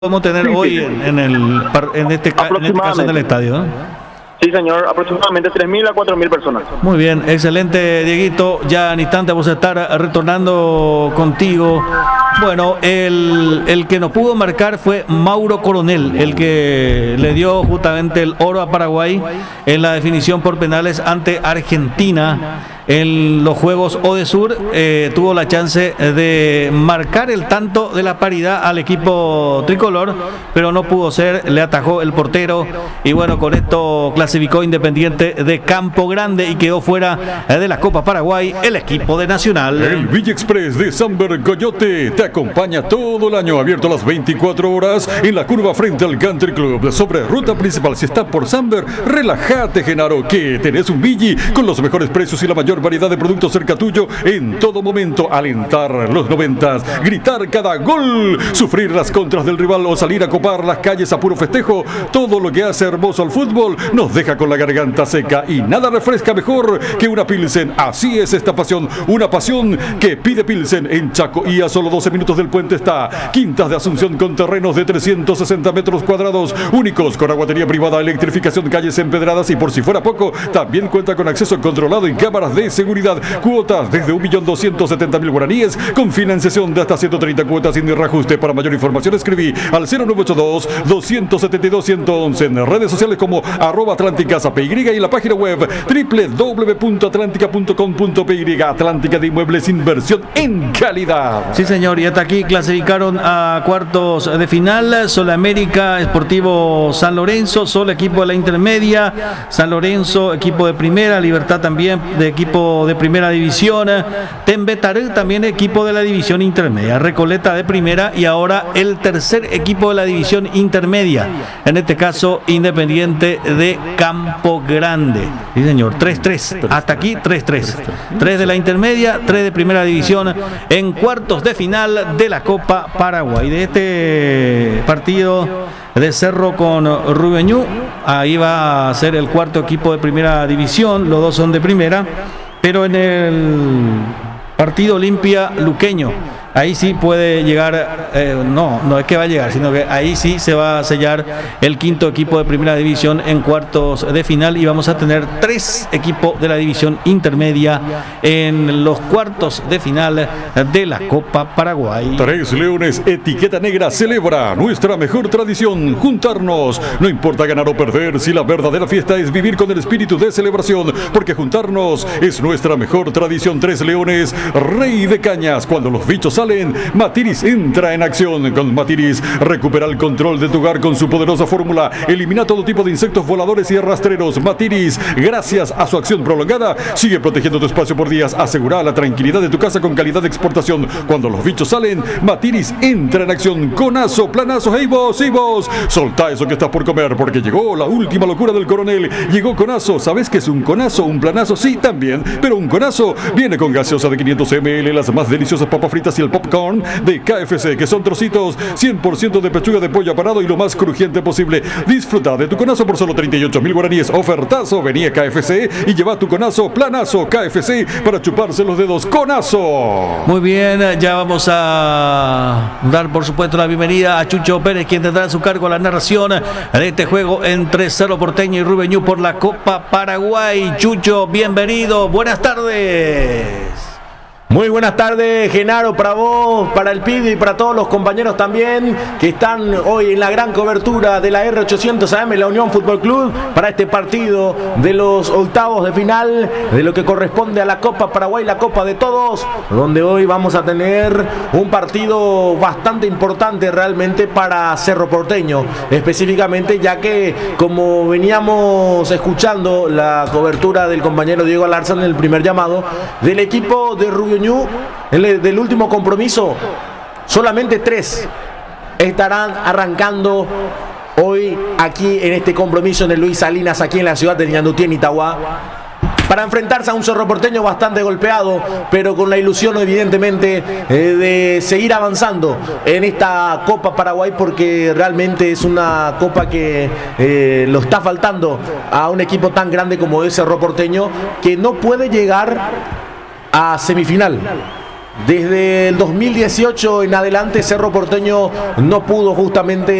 podemos tener hoy en este caso en el estadio, ¿no? Sí, señor, aproximadamente 3.000 a 4.000 personas. Muy bien, excelente, Dieguito. Ya en instante vamos a estar retornando contigo. Bueno, el que no pudo marcar fue Mauro Coronel, el que le dio justamente el oro a Paraguay en la definición por penales ante Argentina en los Juegos Odesur. Tuvo la chance de marcar el tanto de la paridad al equipo tricolor, pero no pudo ser, le atajó el portero y bueno, con esto clasificó Independiente de Campo Grande y quedó fuera de la Copa Paraguay el equipo de Nacional. El Villa Express de Samber Coyote te acompaña todo el año, abierto a las 24 horas en la curva frente al Country Club. Sobre ruta principal, si está por Samber, relájate, Genaro, que tenés un Villi con los mejores precios y la mayor variedad de productos cerca tuyo en todo momento. Alentar los 90s, gritar cada gol, sufrir las contras del rival o salir a copar las calles a puro festejo. Todo lo que hace hermoso al fútbol nos deja con la garganta seca y nada refresca mejor que una Pilsen. Así es esta pasión, una pasión que pide Pilsen. En Chaco y a solo 12 minutos del puente está Quintas de Asunción, con terrenos de 360 metros cuadrados únicos, con aguatería privada, electrificación, calles empedradas y por si fuera poco, también cuenta con acceso controlado y cámaras de seguridad. Cuotas desde 1.270.000 guaraníes con financiación de hasta 130 cuotas sin reajuste. Para mayor información escribí al 0982-272-111 en redes sociales como @atlánticasapy y la página web www.atlantica.com.py. Atlántica de Inmuebles, inversión en calidad. Sí, señor, y hasta aquí clasificaron a cuartos de final Sol América, Sportivo San Lorenzo, Sol equipo de la intermedia, San Lorenzo equipo de primera, Libertad también de equipo de primera división, Tembetaré también equipo de la división intermedia, Recoleta de primera y ahora el tercer equipo de la división intermedia, en este caso Independiente de Campo Grande. Sí, señor, 3-3, hasta aquí 3-3, 3 de la intermedia, 3 de primera división en cuartos de final de la Copa Paraguay. De este partido de Cerro con Rubeñú, ahí va a ser el cuarto equipo de primera división, los dos son de primera, pero en el partido Olimpia Luqueño, ahí sí puede llegar, no es que va a llegar, sino que ahí sí se va a sellar el quinto equipo de primera división en cuartos de final y vamos a tener 3 equipos de la división intermedia en los cuartos de final de la Copa Paraguay. 3 Leones Etiqueta Negra celebra nuestra mejor tradición, juntarnos. No importa ganar o perder, si la verdadera fiesta es vivir con el espíritu de celebración, porque juntarnos es nuestra mejor tradición. 3 Leones, Rey de Cañas. Cuando los bichos salen, Matiris entra en acción. Con Matiris recupera el control de tu hogar con su poderosa fórmula. Elimina todo tipo de insectos voladores y rastreros. Matiris, gracias a su acción prolongada, sigue protegiendo tu espacio por días. Asegura la tranquilidad de tu casa con calidad de exportación. Cuando los bichos salen, Matiris entra en acción. Conazo, planazo, hey vos, soltá eso que estás por comer, porque llegó la última locura del coronel. Llegó Conazo. ¿Sabes qué es un conazo? Un planazo, sí, también, pero un conazo viene con gaseosa de 500 ml, las más deliciosas papas fritas y el popcorn de KFC, que son trocitos 100% de pechuga de pollo apanado y lo más crujiente posible. Disfruta de tu conazo por solo 38.000 guaraníes. Ofertazo, venía a KFC y lleva tu conazo, planazo, KFC, para chuparse los dedos. ¡Conazo! Muy bien, ya vamos a dar por supuesto la bienvenida a Chucho Pérez, quien tendrá a su cargo la narración de este juego entre Cerro Porteño y Rubeñú por la Copa Paraguay. Chucho, bienvenido, buenas tardes. Muy buenas tardes, Genaro, para vos, para el PIB y para todos los compañeros también que están hoy en la gran cobertura de la R800 AM, la Unión Fútbol Club, para este partido de los octavos de final de lo que corresponde a la Copa Paraguay, la Copa de Todos, donde hoy vamos a tener un partido bastante importante realmente para Cerro Porteño, específicamente ya que, como veníamos escuchando la cobertura del compañero Diego Alarza en el primer llamado, del equipo de Rubeñú, del último compromiso, solamente 3 estarán arrancando hoy aquí en este compromiso en el Luis Salinas, aquí en la ciudad de Ñandutí, en Itagua, para enfrentarse a un Cerro Porteño bastante golpeado, pero con la ilusión evidentemente de seguir avanzando en esta Copa Paraguay, porque realmente es una copa que lo está faltando a un equipo tan grande como es Cerro Porteño, que no puede llegar a semifinal. Desde el 2018 en adelante Cerro Porteño no pudo justamente